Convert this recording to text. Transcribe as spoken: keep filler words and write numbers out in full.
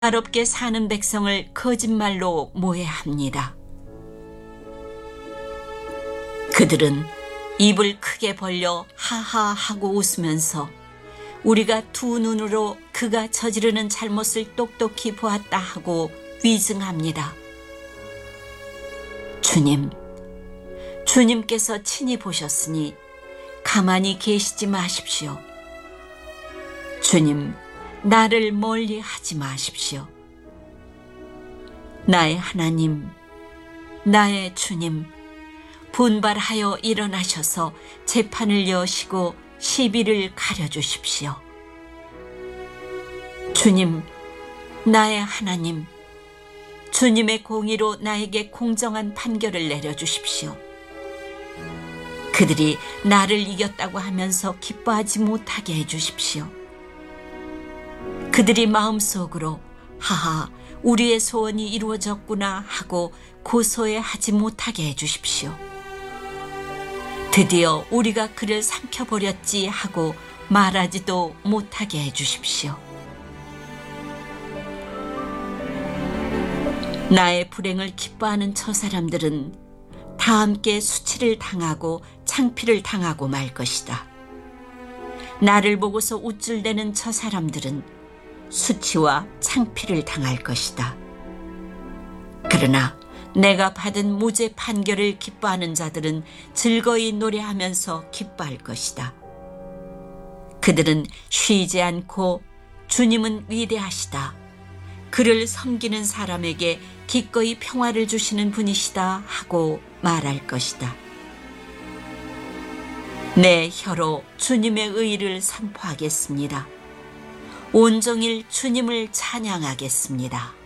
평화롭게 사는 백성을 거짓말로 모해합니다. 그들은 입을 크게 벌려 하하하고 웃으면서 우리가 두 눈으로 그가 저지르는 잘못을 똑똑히 보았다 하고 위증합니다. 주님, 주님께서 친히 보셨으니 가만히 계시지 마십시오. 주님, 나를 멀리 하지 마십시오. 나의 하나님, 나의 주님, 분발하여 일어나셔서 재판을 여시고 시비를 가려주십시오. 주님, 나의 하나님, 주님의 공의로 나에게 공정한 판결을 내려주십시오. 그들이 나를 이겼다고 하면서 기뻐하지 못하게 해주십시오. 그들이 마음속으로 하하 우리의 소원이 이루어졌구나 하고 고소해하지 못하게 해주십시오. 드디어 우리가 그를 삼켜버렸지 하고 말하지도 못하게 해주십시오. 나의 불행을 기뻐하는 저 사람들은 다 함께 수치를 당하고 창피를 당하고 말 것이다. 나를 보고서 우쭐대는 저 사람들은 수치와 창피를 당할 것이다. 그러나 내가 받은 무죄 판결을 기뻐하는 자들은 즐거이 노래하면서 기뻐할 것이다. 그들은 쉬지 않고 주님은 위대하시다, 그를 섬기는 사람에게 기꺼이 평화를 주시는 분이시다 하고 말할 것이다. 내 혀로 주님의 의를 선포하겠습니다. 온종일 주님을 찬양하겠습니다.